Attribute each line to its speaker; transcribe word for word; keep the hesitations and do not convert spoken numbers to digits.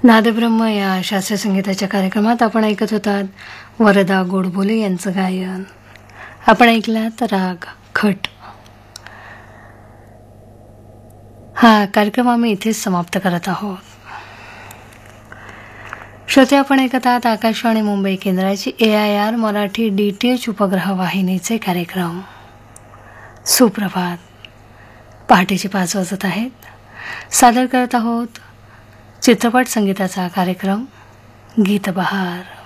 Speaker 1: नादब्रह्म या शास्त्रीय संगीताच्या कार्यक्रमात आपण ऐकत होतात वरदा गोडबोले यांचं गायन. आपण ऐकलात राग खट. हा कार्यक्रम आम्ही इथेच समाप्त करत आहोत. श्रोते, आपण ऐकत आहात आकाशवाणी मुंबई केंद्राची ए I R Marathi D T H उपग्रह वाहिनीचे कार्यक्रम. सुप्रभात. पहाटेचे पाच वाजत आहेत. सादर करत आहोत चित्रपट संगीताचा कार्यक्रम गीतबहार.